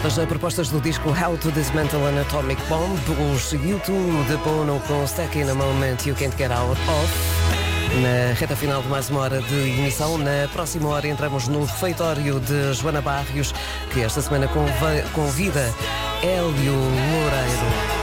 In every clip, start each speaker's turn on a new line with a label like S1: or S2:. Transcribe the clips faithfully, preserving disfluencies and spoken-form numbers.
S1: As propostas do disco How to Dismantle an Atomic Bomb, os U dois de Bono com Stuck in a Moment You Can't Get Out Of. Na reta final de mais uma hora de emissão, na próxima hora entramos no refeitório de Joana Barrios, que esta semana convida Hélio Loureiro.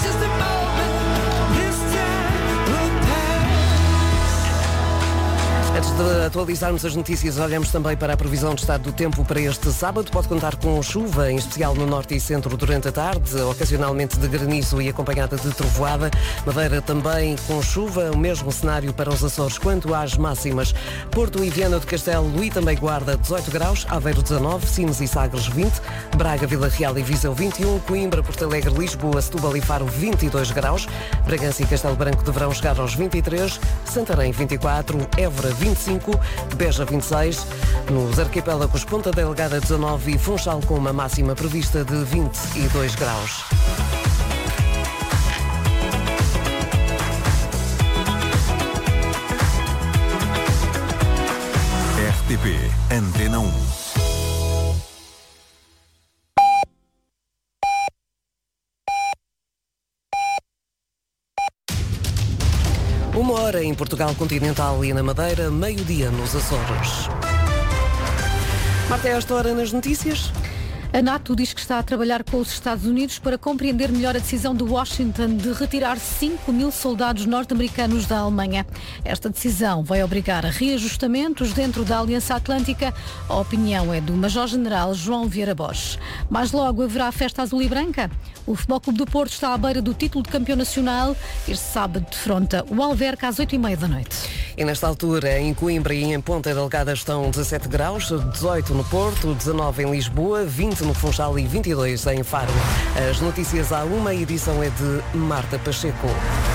S1: Antes de atualizarmos as notícias, olhamos também para a previsão de estado do tempo para este sábado. Pode contar com chuva, em especial no norte e centro durante a tarde, ocasionalmente de granizo e acompanhada de trovoada. Madeira também com chuva, o mesmo cenário para os Açores quanto às máximas. Porto e Viana do Castelo e também Guarda dezoito graus, Aveiro dezanove, Sines e Sagres vinte, Braga, Vila Real e Viseu vinte e um, Coimbra, Porto Alegre, Lisboa, Setúbal e Faro vinte e dois graus, Bragança e Castelo Branco deverão chegar aos vinte e três, Santarém vinte e quatro, Évora vinte e cinco, Beja vinte e seis, nos arquipélagos Ponta Delgada dezanove e Funchal com uma máxima prevista de vinte e dois graus.
S2: R T P Antena um.
S1: Uma hora em Portugal continental e na Madeira, meio-dia nos Açores. Marta, é esta hora nas notícias?
S3: A NATO diz que está a trabalhar com os Estados Unidos para compreender melhor a decisão de Washington de retirar cinco mil soldados norte-americanos da Alemanha. Esta decisão vai obrigar a reajustamentos dentro da Aliança Atlântica. A opinião é do Major-General João Vieira Borges. Mais logo haverá a festa azul e branca. O Futebol Clube do Porto está à beira do título de campeão nacional. Este sábado defronta o Alverca às oito e meia da noite.
S1: E nesta altura, em Coimbra e em Ponta Delgada estão dezassete graus, dezoito no Porto, dezanove em Lisboa, vinte no Funchal e vinte e dois em Faro. As notícias à uma, edição é de Marta Pacheco.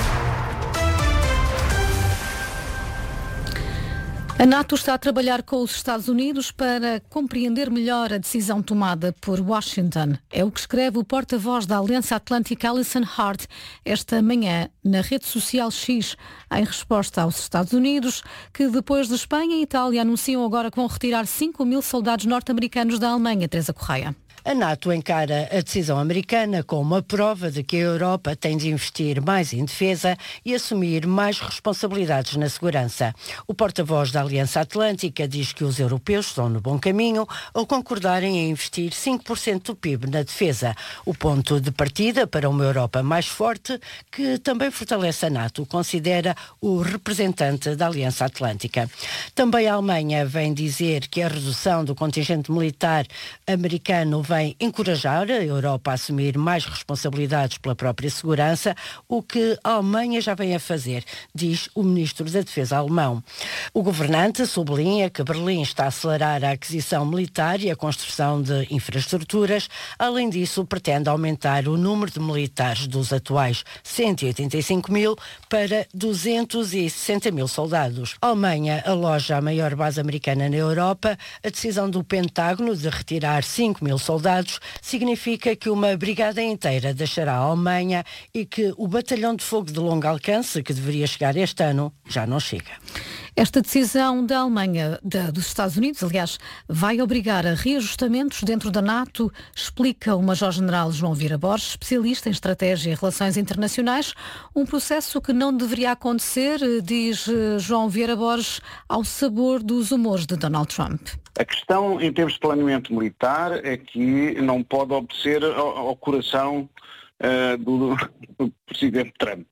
S3: A NATO está a trabalhar com os Estados Unidos para compreender melhor a decisão tomada por Washington. É o que escreve o porta-voz da Aliança Atlântica, Alison Hart, esta manhã na rede social X, em resposta aos Estados Unidos, que depois de Espanha e Itália anunciam agora que vão retirar cinco mil soldados norte-americanos da Alemanha. Teresa Correia.
S4: A NATO encara a decisão americana como uma prova de que a Europa tem de investir mais em defesa e assumir mais responsabilidades na segurança. O porta-voz da Aliança Atlântica diz que os europeus estão no bom caminho ao concordarem em investir cinco por cento do P I B na defesa. O ponto de partida para uma Europa mais forte, que também fortalece a NATO, considera o representante da Aliança Atlântica. Também a Alemanha vem dizer que a redução do contingente militar americano vem encorajar a Europa a assumir mais responsabilidades pela própria segurança, o que a Alemanha já vem a fazer, diz o ministro da Defesa alemão. O governante sublinha que Berlim está a acelerar a aquisição militar e a construção de infraestruturas. Além disso, pretende aumentar o número de militares dos atuais cento e oitenta e cinco mil para duzentos e sessenta mil soldados. A Alemanha aloja a maior base americana na Europa. A decisão do Pentágono de retirar cinco mil soldados significa que uma brigada inteira deixará a Alemanha e que o batalhão de fogo de longo alcance, que deveria chegar este ano, já não chega.
S3: Esta decisão da Alemanha, da, dos Estados Unidos, aliás, vai obrigar a reajustamentos dentro da NATO, explica o Major-General João Vieira Borges, especialista em estratégia e relações internacionais, um processo que não deveria acontecer, diz João Vieira Borges, ao sabor dos humores de Donald Trump.
S5: A questão, em termos de planeamento militar, é que não pode obedecer ao, ao coração uh, do, do Presidente Trump.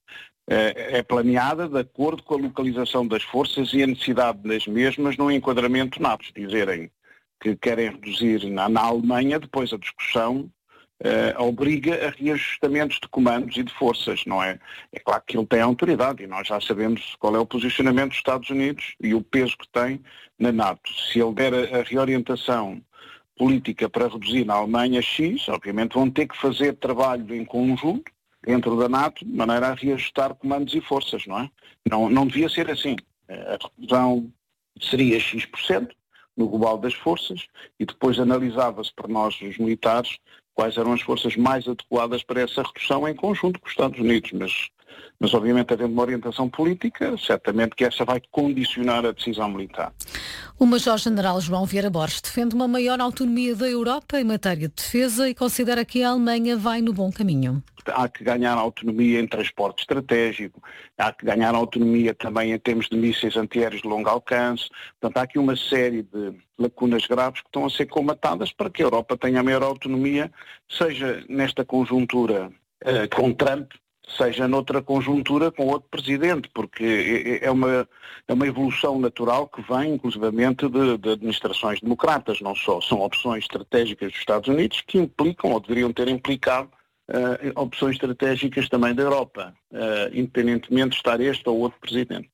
S5: É planeada de acordo com a localização das forças e a necessidade das mesmas no enquadramento NATO. Dizerem que querem reduzir na, na Alemanha, depois a discussão uh, obriga a reajustamentos de comandos e de forças, não é? É claro que ele tem autoridade e nós já sabemos qual é o posicionamento dos Estados Unidos e o peso que tem na NATO. Se ele der a, a reorientação política para reduzir na Alemanha X, obviamente vão ter que fazer trabalho em conjunto dentro da NATO, de maneira a reajustar comandos e forças, não é? Não, não devia ser assim. A redução seria X por cento no global das forças e depois analisava-se por nós, os militares, quais eram as forças mais adequadas para essa redução em conjunto com os Estados Unidos, mas Mas, obviamente, havendo uma orientação política, certamente que essa vai condicionar a decisão militar.
S3: O Major-General João Vieira Borges defende uma maior autonomia da Europa em matéria de defesa e considera que a Alemanha vai no bom caminho.
S5: Há que ganhar autonomia em transporte estratégico, há que ganhar autonomia também em termos de mísseis antiaéreos de longo alcance. Portanto, há aqui uma série de lacunas graves que estão a ser comatadas para que a Europa tenha maior autonomia, seja nesta conjuntura uh, com Trump, seja noutra conjuntura com outro presidente, porque é uma, é uma evolução natural que vem, inclusivamente, de, de administrações democratas, não só. São opções estratégicas dos Estados Unidos que implicam, ou deveriam ter implicado, uh, opções estratégicas também da Europa, uh, independentemente de estar este ou outro presidente.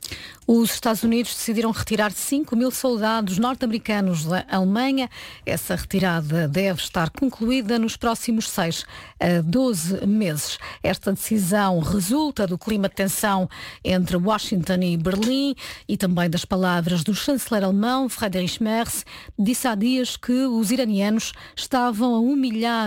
S3: Os Estados Unidos decidiram retirar cinco mil soldados norte-americanos da Alemanha. Essa retirada deve estar concluída nos próximos seis a doze meses. Esta decisão resulta do clima de tensão entre Washington e Berlim e também das palavras do chanceler alemão Friedrich Merz. Disse há dias que os iranianos estavam a humilhar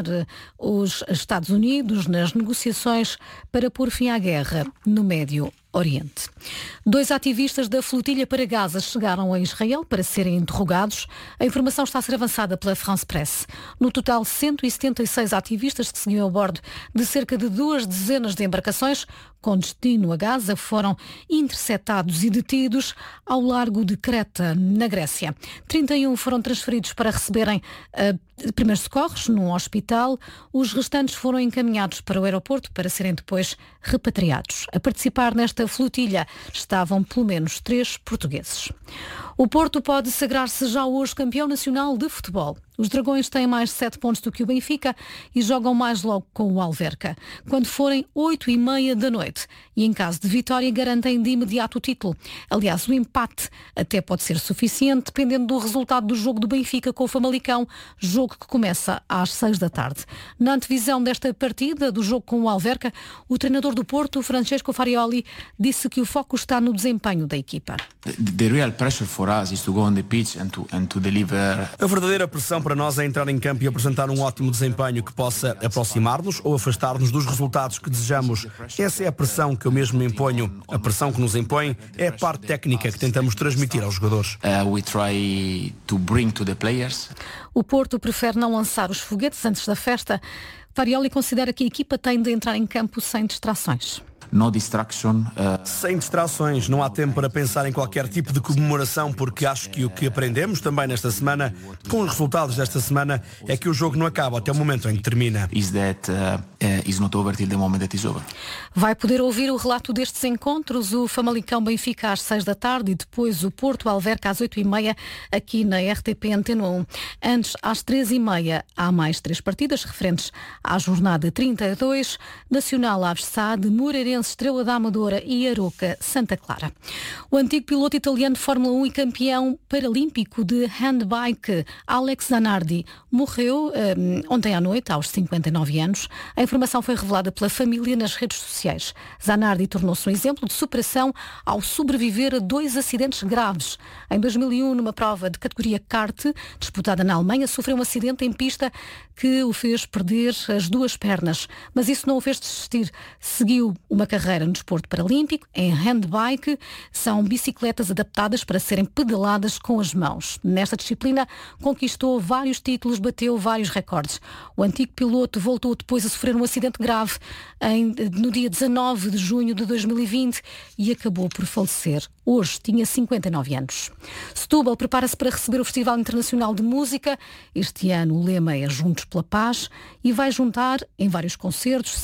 S3: os Estados Unidos nas negociações para pôr fim à guerra no Médio Oriente. Dois ativistas da flotilha para Gaza chegaram a Israel para serem interrogados. A informação está a ser avançada pela France Press. No total, cento e setenta e seis ativistas que seguiam a bordo de cerca de duas dezenas de embarcações com destino a Gaza foram interceptados e detidos ao largo de Creta, na Grécia. trinta e um foram transferidos para receberem uh, primeiros socorros num hospital. Os restantes foram encaminhados para o aeroporto para serem depois repatriados. A participar nesta flotilha estavam pelo menos três portugueses. O Porto pode sagrar-se já hoje campeão nacional de futebol. Os Dragões têm mais sete pontos do que o Benfica e jogam mais logo com o Alverca, quando forem oito e meia da noite. E em caso de vitória garantem de imediato o título. Aliás, o empate até pode ser suficiente, dependendo do resultado do jogo do Benfica com o Famalicão, jogo que começa às seis da tarde. Na antevisão desta partida, do jogo com o Alverca, o treinador do Porto, Francesco Farioli, disse que o foco está no desempenho da equipa.
S6: The real pressure for us is to go on the pitch and to and to deliver.
S7: A verdadeira pressão para nós é entrar em campo e apresentar um ótimo desempenho que possa aproximar-nos ou afastar-nos dos resultados que desejamos. Essa é a pressão que eu mesmo me imponho. A pressão que nos impõe é a parte técnica que tentamos transmitir aos jogadores.
S6: Uh, we try to bring to the players.
S3: O Porto prefere não lançar os foguetes antes da festa. Farioli considera que a equipa tem de entrar em campo sem distrações.
S6: No distraction, uh...
S7: Sem distrações, não há tempo para pensar em qualquer tipo de comemoração, porque acho que o que aprendemos também nesta semana, com os resultados desta semana, é que o jogo não acaba até o momento em que termina.
S6: Is that, uh, uh, is not over till the moment that is over.
S3: Vai poder ouvir o relato destes encontros, o Famalicão Benfica às seis da tarde e depois o Porto Alverca às oito e meia, aqui na R T P Antena um. Antes, às três e meia, há mais três partidas referentes à jornada trinta e dois, Nacional Aves Sade, Moreirense Estrela da Amadora e Aroca Santa Clara. O antigo piloto italiano de Fórmula um e campeão paralímpico de handbike, Alex Zanardi, morreu um, ontem à noite, aos cinquenta e nove anos. A informação foi revelada pela família nas redes sociais. Zanardi tornou-se um exemplo de superação ao sobreviver a dois acidentes graves. Em dois mil e um, numa prova de categoria kart, disputada na Alemanha, sofreu um acidente em pista que o fez perder as duas pernas. Mas isso não o fez desistir. Seguiu uma carreira no desporto paralímpico, em handbike. São bicicletas adaptadas para serem pedaladas com as mãos. Nesta disciplina, conquistou vários títulos, bateu vários recordes. O antigo piloto voltou depois a sofrer um acidente grave em, no dia dezanove de junho de dois mil e vinte e acabou por falecer. Hoje tinha cinquenta e nove anos. Setúbal prepara-se para receber o Festival Internacional de Música. Este ano o lema é Juntos pela Paz e vai juntar em vários concertos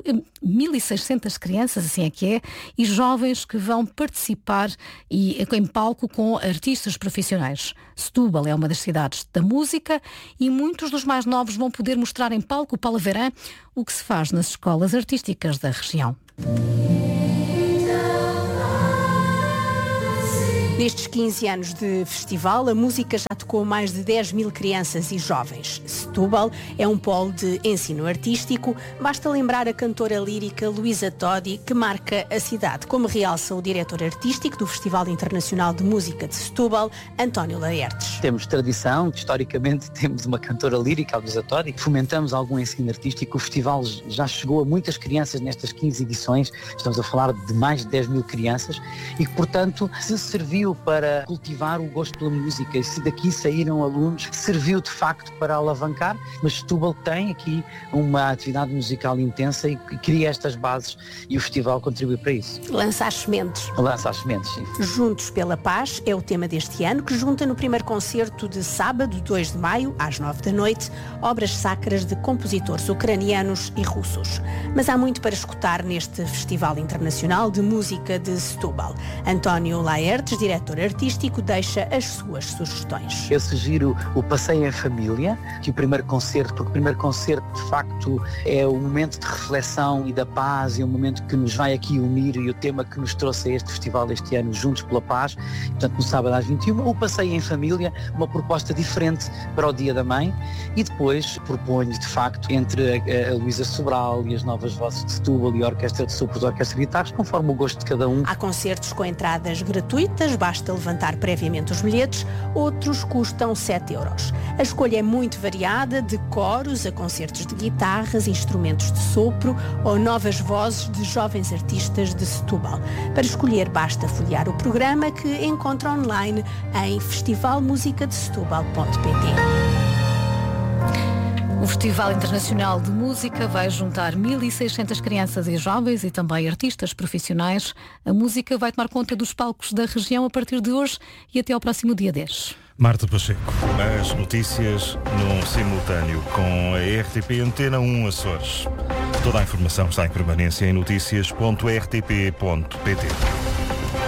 S3: mil e seiscentas crianças, assim é que é, e jovens que vão participar e, em palco com artistas profissionais. Setúbal é uma das cidades da música e muitos dos mais novos vão poder mostrar em palco, Paula Verã, o que se faz nas escolas artísticas da região.
S8: Nestes quinze anos de festival, a música já tocou mais de dez mil crianças e jovens. Setúbal é um polo de ensino artístico. Basta lembrar a cantora lírica Luísa Todi, que marca a cidade, como realça o diretor artístico do Festival Internacional de Música de Setúbal, António Laertes.
S9: Temos tradição, historicamente temos uma cantora lírica, a Luísa Todi. Fomentamos algum ensino artístico. O festival já chegou a muitas crianças nestas quinze edições. Estamos a falar de mais de dez mil crianças e que, portanto, se serviu para cultivar o gosto pela música, e se daqui saíram alunos, serviu de facto para alavancar, mas Setúbal tem aqui uma atividade musical intensa e cria estas bases e o festival contribui para isso.
S8: Lança as sementes.
S9: Lança as sementes, sim.
S8: Juntos pela Paz é o tema deste ano, que junta no primeiro concerto de sábado, dois de maio, às nove da noite, obras sacras de compositores ucranianos e russos. Mas há muito para escutar neste Festival Internacional de Música de Setúbal. António Laertes, diretor artístico, deixa as suas sugestões.
S9: Eu sugiro o Passeio em Família, que o primeiro concerto, porque o primeiro concerto de facto é o momento de reflexão e da paz, e o momento que nos vai aqui unir, e o tema que nos trouxe a este festival este ano, Juntos pela Paz, portanto no sábado às vinte e uma, o Passeio em Família, uma proposta diferente para o Dia da Mãe, e depois proponho de facto entre a, a Luísa Sobral e as novas vozes de Setúbal e a Orquestra de Sopros, a Orquestra de Guitarras, conforme o gosto de cada um.
S8: Há concertos com entradas gratuitas, basta levantar previamente os bilhetes, outros custam sete euros. A escolha é muito variada, de coros a concertos de guitarras, instrumentos de sopro ou novas vozes de jovens artistas de Setúbal. Para escolher basta folhear o programa, que encontra online em festival música de setúbal ponto pt.
S3: O Festival Internacional de Música vai juntar mil e seiscentas crianças e jovens e também artistas profissionais. A música vai tomar conta dos palcos da região a partir de hoje e até ao próximo dia dez.
S10: Marta Pacheco, as notícias num simultâneo com a R T P Antena um Açores. Toda a informação está em permanência em notícias ponto r t p ponto p t.